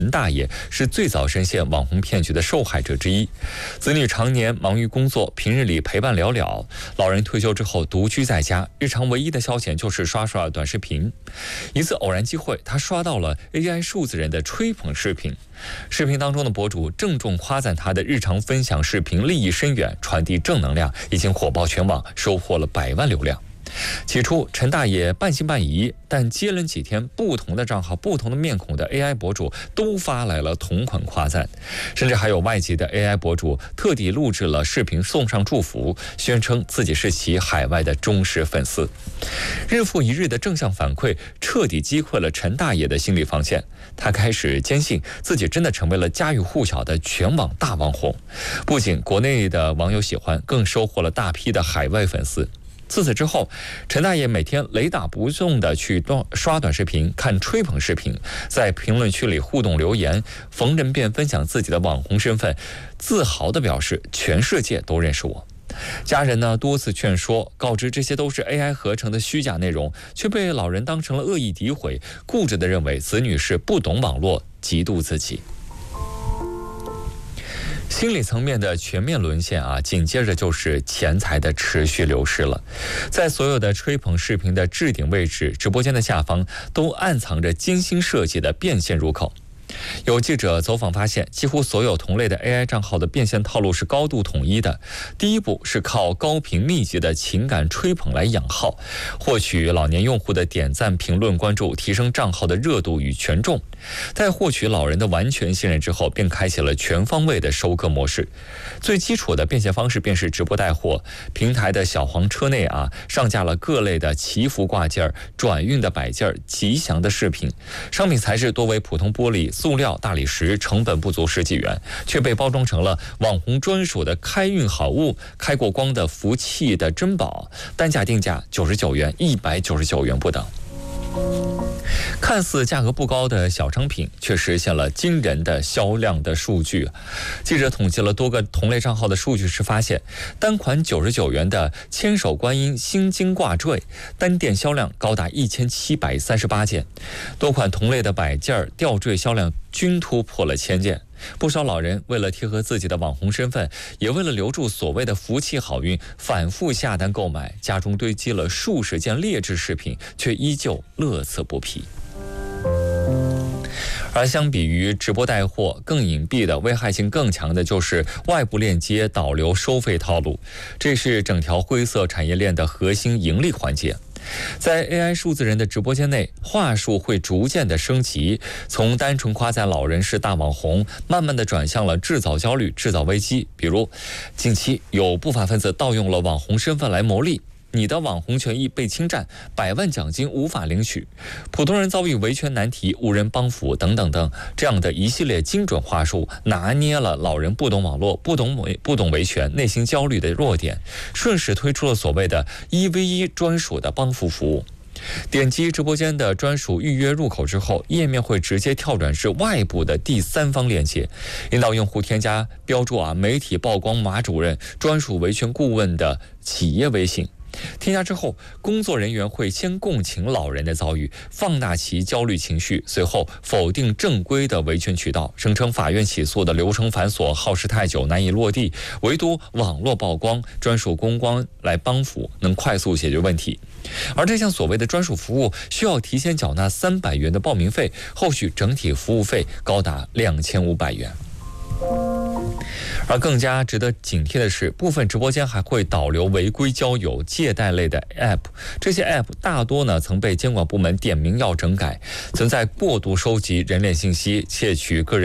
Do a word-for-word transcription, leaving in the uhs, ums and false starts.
大爷是最早深陷网红骗局的受害者之一。子女常年忙于工作，平日里陪伴寥寥，老人退休之后独居在家，日常唯一的消遣就是刷刷短视频。一次偶然机会，他刷到了 A I 数字人的吹捧视频。视频当中的博主郑重夸赞他的日常分享视频立意深远，传递正能量，已经火爆全网，收获了百万流量。起初陈大爷半信半疑，但接连几天，不同的账号、不同的面孔的 A I 博主都发来了同款夸赞，甚至还有外籍的 A I 博主特地录制了视频送上祝福，宣称自己是其海外的忠实粉丝。日复一日的正向反馈彻底击溃了陈大爷的心理防线，他开始坚信自己真的成为了家喻户晓的全网大网红，不仅国内的网友喜欢，更收获了大批的海外粉丝。自此之后，陈大爷每天雷打不动地去刷短视频、看吹捧视频，在评论区里互动留言，逢人便分享自己的网红身份，自豪地表示全世界都认识我。家人呢多次劝说，告知这些都是 A I 合成的虚假内容，却被老人当成了恶意诋毁，固执地认为子女是不懂网络，嫉妒自己。心理层面的全面沦陷啊，紧接着就是钱财的持续流失了。在所有的吹捧视频的置顶位置、直播间的下方，都暗藏着精心设计的变现入口。有记者走访发现，几乎所有同类的 A I 账号的变现套路是高度统一的。第一步是靠高频密集的情感吹捧来养号，获取老年用户的点赞、评论、关注，提升账号的热度与权重。在获取老人的完全信任之后，便开启了全方位的收割模式。最基础的变现方式便是直播带货，平台的小黄车内啊，上架了各类的祈福挂件、转运的摆件、吉祥的饰品，商品材质多为普通玻璃、塑料、大理石，成本不足十几元，却被包装成了网红专属的开运好物、开过光的福气的珍宝，单价定价九十九元、一百九十九元不等。看似价格不高的小商品，却实现了惊人的销量的数据。记者统计了多个同类账号的数据时发现，单款九十九元的千手观音心经挂坠，单店销量高达一千七百三十八件；多款同类的摆件、吊坠销量均突破了千件。不少老人为了贴合自己的网红身份，也为了留住所谓的福气好运，反复下单购买，家中堆积了数十件劣质饰品，却依旧乐此不疲。而相比于直播带货，更隐蔽的、危害性更强的就是外部链接导流收费套路，这是整条灰色产业链的核心盈利环节。在 A I 数字人的直播间内，话术会逐渐的升级，从单纯夸赞老人是大网红，慢慢的转向了制造焦虑、制造危机。比如，近期有不法分子盗用了网红身份来牟利，你的网红权益被侵占，百万奖金无法领取，普通人遭遇维权难题，无人帮扶等等等，这样的一系列精准话术，拿捏了老人不懂网络、不懂维不懂维权、内心焦虑的弱点，顺势推出了所谓的一 v 一专属的帮扶服务。点击直播间的专属预约入口之后，页面会直接跳转至外部的第三方链接，引导用户添加标注啊媒体曝光马主任、专属维权顾问的企业微信。添加之后，工作人员会先共情老人的遭遇，放大其焦虑情绪，随后否定正规的维权渠道，声称法院起诉的流程繁琐、耗时太久、难以落地，唯独网络曝光、专属公关来帮扶，能快速解决问题。而这项所谓的专属服务需要提前缴纳三百元的报名费，后续整体服务费高达两千五百元。而更加值得警惕的是，部分直播间还会导流违规交友、借贷类的 App， 这些 App 大多呢曾被监管部门点名要整改，存在过度收集人脸信息、窃取个人